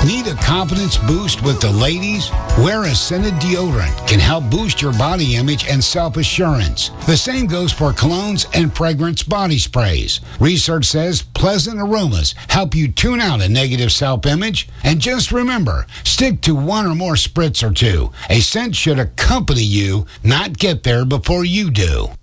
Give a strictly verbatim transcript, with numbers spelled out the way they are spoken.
Need a confidence boost with the ladies? Wear a scented deodorant can help boost your body image and self-assurance. The same goes for colognes and fragrance body sprays. Research says pleasant aromas help you tune out a negative self-image. And just remember, stick to one or more spritz or two. A scent should accompany you, not get there before you do.